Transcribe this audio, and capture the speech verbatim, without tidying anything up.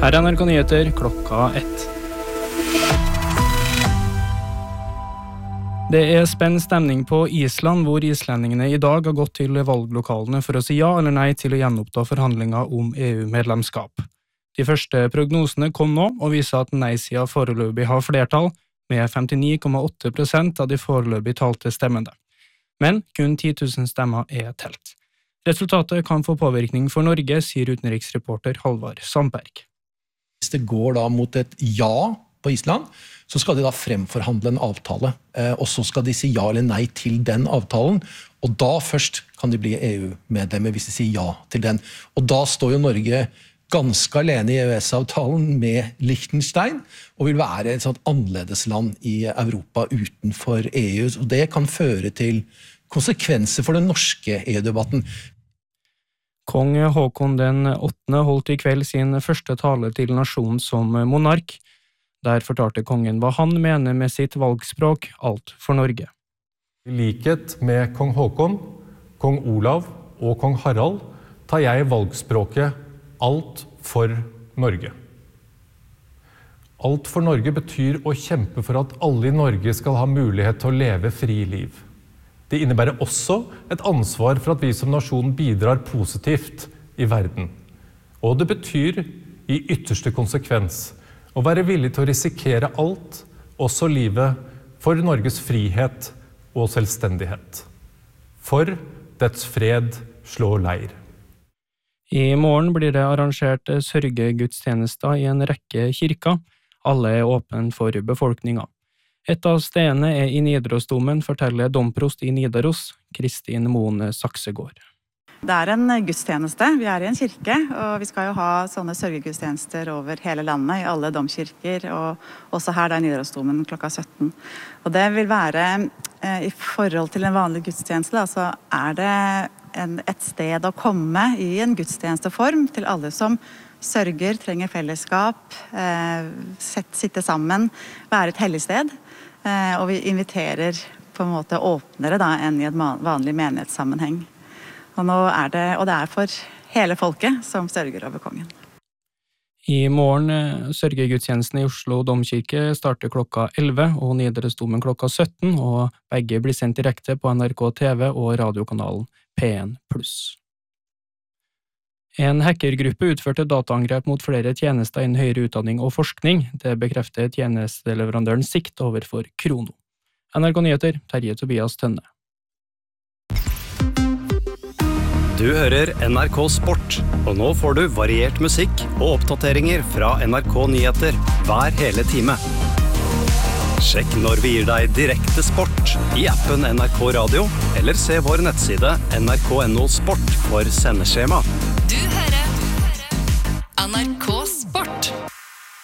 Her er N R K Nyheter klokka ett. Det er spent stemning på Island, hvor islendingene i dag har gått til valglokalene for å si ja eller nei til å gjenoppta forhandlinger om E U-medlemskap. De første prognosene kom nå og viser at nei-siden foreløpig har flertall, med femtini komma åtte prosent av de foreløpig talte stemmene. Men kun ti tusen stemmer er telt. Resultatet kan få påvirkning for Norge, sier utenriksreporter Halvard Sandberg. Hvis det går da mot et ja på Island, så skal de da fremforhandle en avtale, og så skal de si ja eller nei til den avtalen, og da først kan de bli E U-medlemmer hvis de sier ja til den. Og da står jo Norge ganske alene i E U S-avtalen med Liechtenstein, og vil være et sånt annerledesland i Europa utenfor E U, og det kan føre til konsekvenser for den norske E U-debatten. Kong Håkon den åttende holdt i kveld sin første tale til nasjonen som monark. Der fortalte kongen hva han mener med sitt valgspråk, alt for Norge. I likhet med kong Håkon, kong Olav og kong Harald tar jeg valgspråket alt for Norge. Alt for Norge betyr å kjempe for at alle i Norge skal ha mulighet til å leve fri liv. Det innebærer også et ansvar for at vi som nasjon bidrar positivt i verden. Og det betyr i ytterste konsekvens å være villig til å risikere alt, også livet, for Norges frihet og selvstendighet. For dets fred slår leir. I morgen blir det arrangert sørgegudstjenester i en rekke kirker. Alle er åpne for befolkningen. Et av stedene er i Nidarosdomen, forteller domprost i Nidaros, Kristin Moen Saksegård. Det er en gudstjeneste. Vi er i en kirke, og vi skal jo ha sånne sørgegudstjenester over hele landet, i alle domkirker, og også her der i Nidarosdomen klokka sytten. Og det vil være, eh, i forhold til en vanlig gudstjeneste, da, så er det en, et sted å komme i en gudstjenesteform til alle som sørger, trenger fellesskap, eh, sitte sammen, være et hellig sted. Eh, og vi inviterer på en måte åpnere da, enn i et vanlig menighetssammenheng. Og, nå er det, og det er for hele folket som sørger over kongen. I morgen sørgegudstjenesten i Oslo domkirke starter klokka elleve og Nidarosdomen klokka sytten, og begge blir sendt direkte på N R K T V og radiokanalen P en pluss. En hackergruppe utførte dataangrep mot flere tjenester innen høyere utdanning og forskning. Det bekrefter tjenesteleverandøren Sikt overfor Krono. N R K Nyheter, Terje Tobias Tønne. Du hører N R K Sport, og nå får du variert musikk og oppdateringer fra N R K Nyheter hver hele time. Sjekk når vi gir deg direkte sport i appen N R K Radio, eller se vår nettside N R K punktum N O sport for sendeskjema. Du hører N R K Sport.